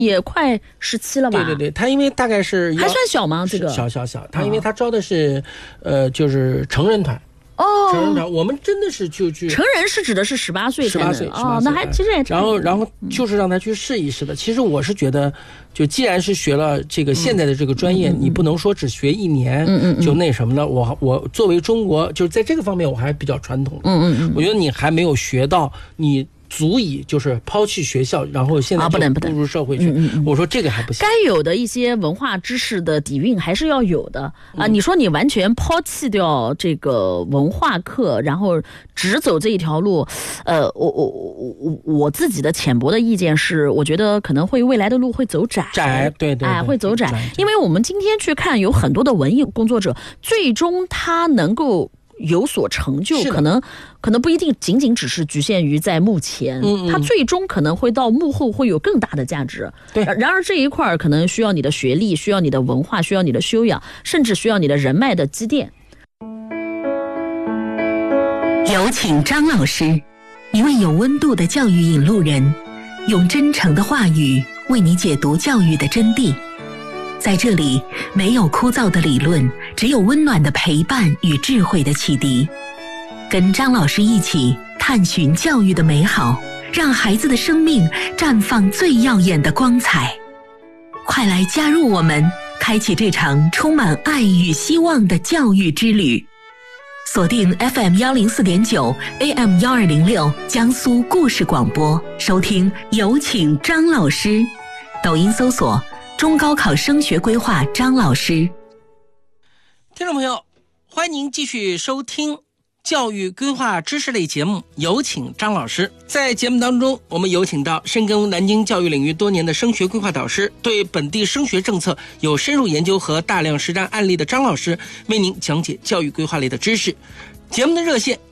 也快17了吧？ 对对对，他因为大概是还算小吗？这个小，他因为他招的是就是成人团。成人团，我们真的是就去成人是指的是18岁才能，那还其实也然后就是让他去试一试的。其实我是觉得，就既然是学了这个现在的这个专业，你不能说只学1年就那什么了。我作为中国，就是在这个方面我还比较传统。我觉得你还没有学到你足以就是抛弃学校，然后现在就步入社会去。我说这个还不行。 该有的一些文化知识的底蕴还是要有的啊！你说你完全抛弃掉这个文化课，然后只走这一条路，我自己的浅薄的意见是，我觉得可能会未来的路会走窄， 对， 会走窄，因为我们今天去看，有很多的文艺工作者，最终他能够有所成就，可能不一定仅仅只是局限于在幕前，他最终可能会到幕后会有更大的价值。 对， 然而这一块可能需要你的学历，需要你的文化，需要你的修养，甚至需要你的人脉的积淀。 有请张老师，一位有温度的教育引路人，用真诚的话语为你解读教育的真谛。在这里，没有枯燥的理论，只有温暖的陪伴与智慧的启迪。跟张老师一起探寻教育的美好，让孩子的生命绽放最耀眼的光彩。快来加入我们，开启这场充满爱与希望的教育之旅。锁定 FM104.9 AM1206 江苏故事广播，收听有请张老师。抖音搜索中高考升学规划张老师。 听众朋友，欢迎您继续收听教育规划知识类节目，有请张老师。在节目当中，我们有请到深耕南京教育领域多年的升学规划导师，对本地升学政策有深入研究和大量实战案例的张老师，为您讲解教育规划类的知识。节目的热线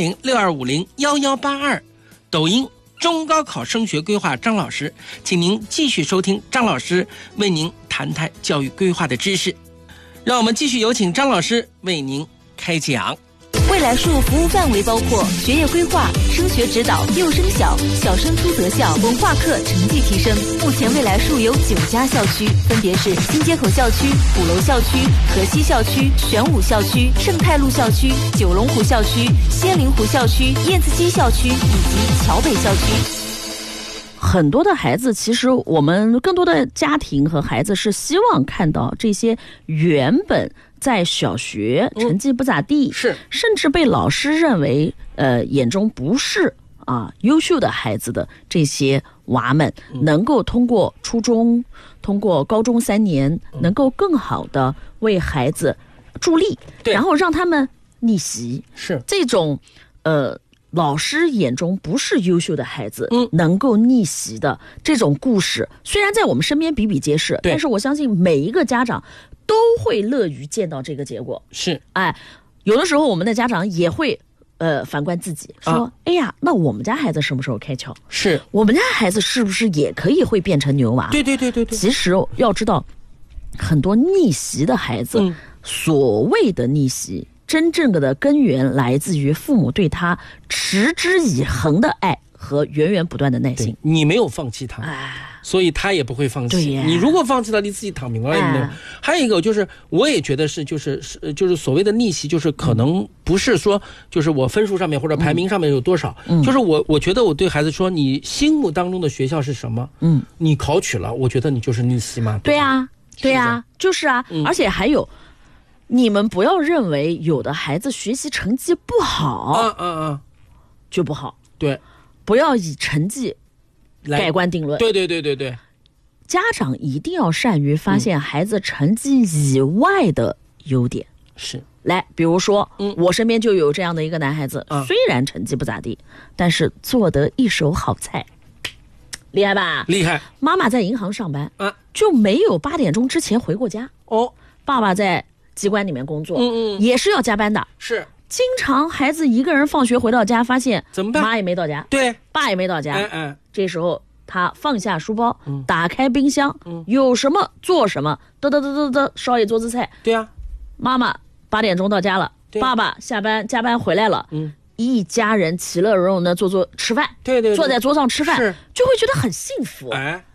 130-6250-1182，抖音中高考升学规划张老师，请您继续收听张老师为您谈谈教育规划的知识。让我们继续有请张老师为您开讲。 未来树服务范围包括学业规划、升学指导、幼升小、小升初择校、文化课成绩提升。目前未来树有9家校区，分别是新街口校区、鼓楼校区、河西校区、玄武校区、盛泰路校区、九龙湖校区、仙灵湖校区、燕子溪校区以及桥北校区。 很多的孩子，其实我们更多的家庭和孩子是希望看到这些原本在小学成绩不咋地， 是甚至被老师认为眼中不是优秀的孩子的这些娃们，能够通过初中、通过高中3年，能够更好的为孩子助力，然后让他们逆袭。 是这种老师眼中不是优秀的孩子能够逆袭的这种故事，虽然在我们身边比比皆是，但是我相信每一个家长都会乐于见到这个结果。 是， 有的时候我们的家长也会反观自己，说哎呀，那我们家孩子什么时候开窍？ 是我们家孩子是不是也可以会变成牛娃？ 对。 其实要知道，很多逆袭的孩子，所谓的逆袭，真正的根源来自于父母对他持之以恒的爱和源源不断的耐心。 你没有放弃他，所以他也不会放弃。你如果放弃了，你自己躺平了。还有一个就是，我也觉得是，就是所谓的逆袭，就是可能不是说，就是我分数上面或者排名上面有多少，就是我觉得我对孩子说，你心目当中的学校是什么？你考取了，我觉得你就是逆袭嘛。 对啊，就是啊，而且还有。你们不要认为有的孩子学习成绩不好，就不好。 对， 不要以成绩盖棺定论。 对。 家长一定要善于发现孩子成绩以外的优点。 是， 来，比如说，我身边就有这样的一个男孩子，虽然成绩不咋地，但是做得一手好菜，厉害吧？ 厉害。 妈妈在银行上班，就没有8点钟之前回过家。爸爸在机关里面工作，也是要加班的。 是， 经常孩子一个人放学回到家，发现怎么办？ 妈也没到家， 对， 爸也没到家。这时候他放下书包，打开冰箱，有什么做什么，烧一桌子菜。 对啊， 妈妈8点钟到家了，爸爸下班加班回来了，一家人其乐融融的吃饭。 对， 坐在桌上吃饭， 是， 就会觉得很幸福。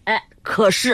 可是